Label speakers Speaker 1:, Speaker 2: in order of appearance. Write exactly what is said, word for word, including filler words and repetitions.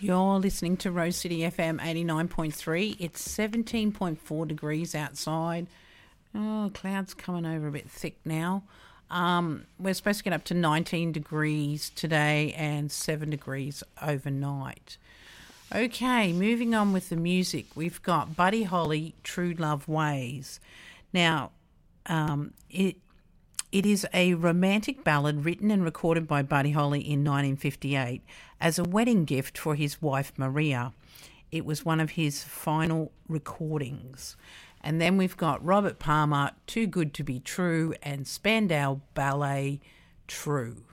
Speaker 1: You're listening to Rose City F M eighty-nine point three. It's seventeen point four degrees outside. Oh, clouds coming over a bit thick now. Um, we're supposed to get up to nineteen degrees today and seven degrees overnight. Okay, moving on with the music. We've got Buddy Holly, True Love Ways. Now, um, it it is a romantic ballad written and recorded by Buddy Holly in nineteen fifty-eight as a wedding gift for his wife Maria. It was one of his final recordings. And then we've got Robert Palmer, Too Good to Be True, and Spandau Ballet, True.